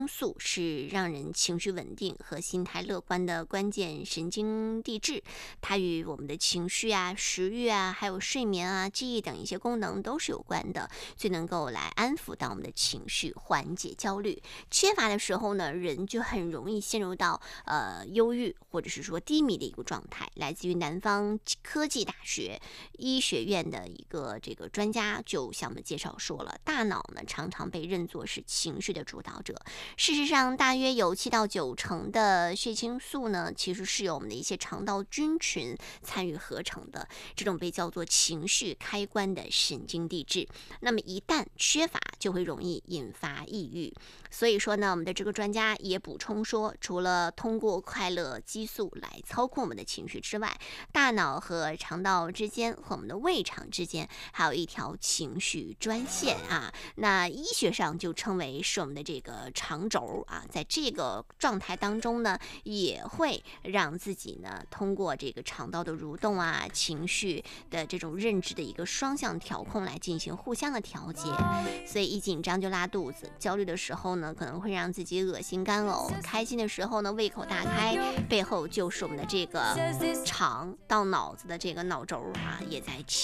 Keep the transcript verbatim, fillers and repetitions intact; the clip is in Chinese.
素是让人情绪稳定和心态乐观的关键神经递质，它与我们的情绪啊、食欲啊、还有睡眠啊、记忆等一些功能都是有关的，最能够来安抚到我们的情绪，缓解焦虑。缺乏的时候呢，人就很容易陷入到呃忧郁或者是说低迷的一个状态。来自于南方科技大学医学院的一个这个专家就向我们介绍说了，大脑呢常常被认作是情绪的主导者。事实上，大约有七到九成的血清素呢，其实是由我们的一些肠道菌群参与合成的，这种被叫做情绪开关的神经递质。那么一旦缺乏，就会容易引发抑郁。所以说呢，我们的这个专家也补充说，除了通过快乐激素来操控我们的情绪之外，大脑和肠道之间和我们的胃肠之间还有一条情绪专线啊，那医学上就称为是我们的这个肠轴啊，在这个状态当中呢，也会让自己呢通过这个肠道的蠕动啊，情绪的这种认知的一个双向调控来进行互相的调节。所以一紧张就拉肚子，焦虑的时候呢可能会让自己恶心干呕，开心的时候呢胃口大开，背后就是我们的这个肠到脑子的这个脑轴啊，也在